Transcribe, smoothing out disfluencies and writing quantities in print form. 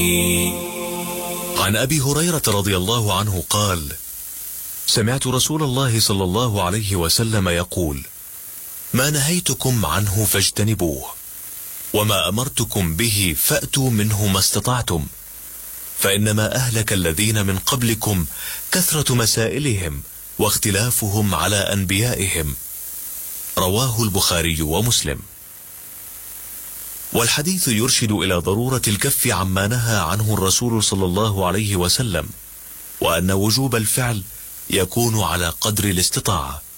عن أبي هريرة رضي الله عنه قال: سمعت رسول الله صلى الله عليه وسلم يقول: ما نهيتكم عنه فاجتنبوه، وما أمرتكم به فأتوا منه ما استطعتم، فإنما أهلك الذين من قبلكم كثرة مسائلهم واختلافهم على أنبيائهم. رواه البخاري ومسلم. والحديث يرشد إلى ضرورة الكف عما نهى عنه الرسول صلى الله عليه وسلم، وأن وجوب الفعل يكون على قدر الاستطاعة،